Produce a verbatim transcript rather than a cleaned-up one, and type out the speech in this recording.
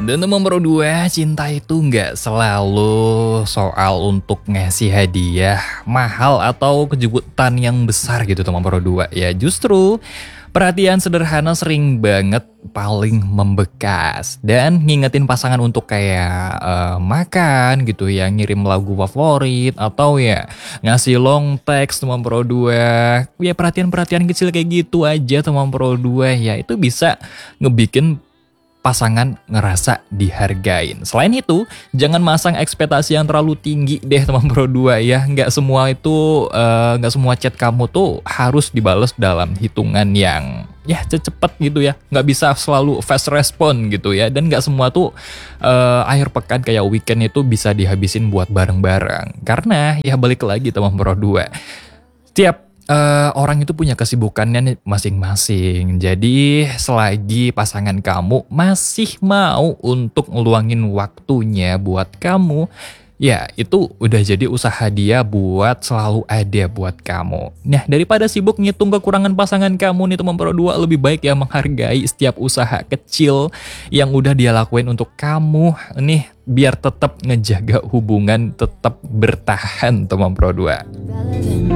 Dan nomor dua, cinta itu nggak selalu soal untuk ngasih hadiah mahal atau kejutan yang besar gitu nomor dua ya. Justru perhatian sederhana sering banget paling membekas dan ngingetin pasangan untuk kayak eh, makan gitu ya, ngirim lagu favorit atau ya ngasih long text nomor dua. Ya perhatian-perhatian kecil kayak gitu aja nomor dua ya, itu bisa ngebikin pasangan ngerasa dihargain. Selain itu, jangan masang ekspektasi yang terlalu tinggi deh teman pro dua ya. Nggak semua itu, eh, nggak semua chat kamu tuh harus dibales dalam hitungan yang ya cepet gitu ya. Nggak bisa selalu fast respon gitu ya. Dan nggak semua tuh eh, akhir pekan kayak weekend itu bisa dihabisin buat bareng-bareng. Karena ya balik lagi teman pro dua. Setiap Eh, orang itu punya kesibukannya nih masing-masing. Jadi selagi pasangan kamu masih mau untuk ngeluangin waktunya buat kamu, ya itu udah jadi usaha dia buat selalu ada buat kamu. Nah, daripada sibuk ngitung kekurangan pasangan kamu nih teman pro dua, lebih baik ya menghargai setiap usaha kecil yang udah dia lakuin untuk kamu nih, biar tetap ngejaga hubungan tetap bertahan teman pro dua.